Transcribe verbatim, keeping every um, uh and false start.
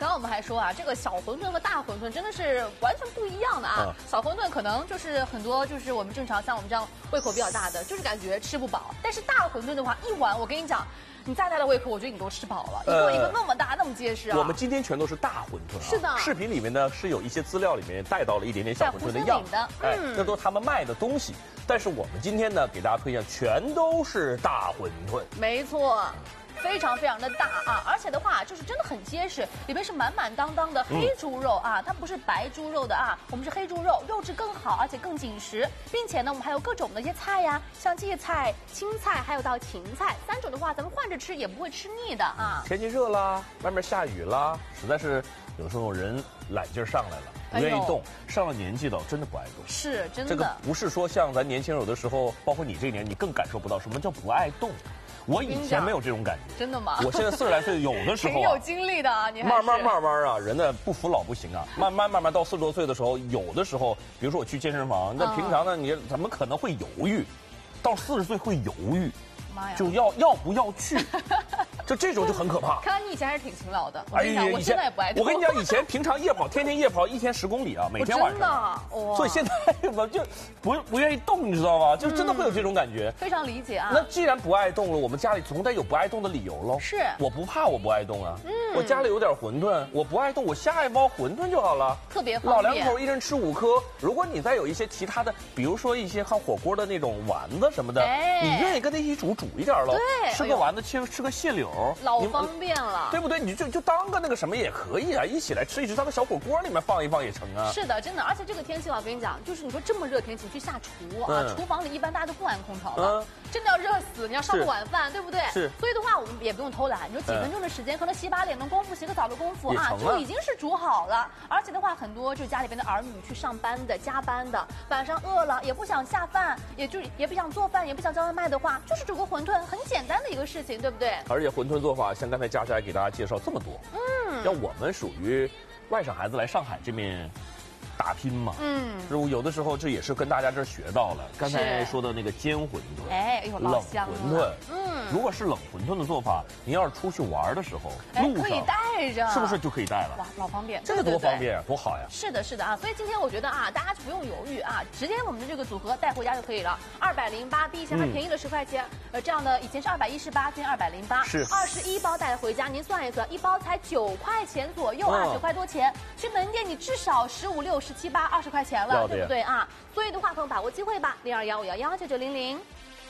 刚刚我们还说啊，这个小馄饨和大馄饨真的是完全不一样的啊。嗯、小馄饨可能就是很多就是我们正常像我们这样胃口比较大的，就是感觉吃不饱。但是大馄饨的话，一碗我跟你讲。你再大的胃口，我觉得你都吃饱了。一个一个那么大，那么结实啊！ 我们今天全都是大馄饨啊。 是的。 视频里面呢是有一些资料里面带到了一点点小馄饨的样子，哎，这都是他们卖的东西。但是我们今天呢，给大家推荐全都是大馄饨。 没错。非常非常的大啊，而且的话就是真的很结实，里面是满满当当的黑猪肉啊，嗯、它不是白猪肉的啊，我们是黑猪肉，肉质更好，而且更紧实，并且呢，我们还有各种的一些菜呀，像芥菜、青菜，还有到芹菜，三种的话，咱们换着吃也不会吃腻的啊。 天气热啦，外面下雨啦，实在是有时候人懒劲儿上来了。不愿意动，哎、上了年纪的真的不爱动。 是真的， 这个不是说像咱年轻人有的时候，包括你这一年，你更感受不到什么叫不爱动。我以前没有这种感觉， 真的吗？ 我现在四十来岁，有的时候、啊、 挺有经历的啊，你慢慢慢慢啊，人呢不服老不行啊，慢慢慢慢到四十多岁的时候，有的时候，比如说我去健身房，那平常呢，你怎么可能会犹豫？到四十岁会犹豫， 妈呀， 就要要不要去？就这种就很可怕。 看来你以前还是挺勤劳的。我跟你讲，我现在也不爱动。 我跟你讲，以前平常夜跑，天天夜跑，一天十公里啊，每天晚上。 真的， 所以现在我就不不愿意动，你知道吗？就真的会有这种感觉。 非常理解啊。 那既然不爱动了，我们家里总得有不爱动的理由喽。 是。 我不怕我不爱动啊。嗯。我家里有点馄饨，我不爱动，我下一包馄饨就好了。 特别方便。 老两口一人吃五颗。如果你再有一些其他的，比如说一些看火锅的那种丸子什么的，你愿意跟他一起煮煮一点喽。 对。 吃个丸子，吃吃个蟹柳。 老方便了， 对不对？你就就当个那个什么也可以啊，一起来吃一吃，当个小火锅里面放一放也成啊。 是的，真的，而且这个天气我跟你讲，就是你说这么热天气去下厨啊，嗯、厨房里一般大家都不安空调了，嗯、真的要热死，你要烧个晚饭，对不对？是。所以的话，我们也不用偷懒，你说几分钟的时间，嗯、可能洗把脸的功夫、洗个澡的功夫啊，就已经是煮好了。而且的话，很多就家里边的儿女去上班的、加班的，晚上饿了也不想下饭，也就也不想做饭，也不想叫外卖的话，就是煮个馄饨，很简单的一个事情，对不对？ 而且馄饨做法，像刚才佳佳给大家介绍这么多，嗯，像我们属于外省孩子来上海这边打拼嘛，嗯，有的时候这也是跟大家这儿学到了。刚才说的那个煎馄饨， 哎，呦， 冷馄饨，嗯，如果是冷馄饨的做法，您要是出去玩的时候，路上可以带着， 是不是就可以带了？ 哇，老方便， 这个多方便啊，多好呀！ 是的，是的啊，所以今天我觉得啊，大家就不用犹豫啊，直接我们的这个组合带回家就可以了，二百零八，比以前还便宜了十块钱。呃，这样的以前是二百一十八，今天二百零八， 是二十一包带回家，您算一算，一包才九块钱左右啊，九块多钱。去门店你至少十五六、十七八、二十块钱了，对不对啊？所以的话，朋友把握机会吧，零二幺五幺幺九九零零。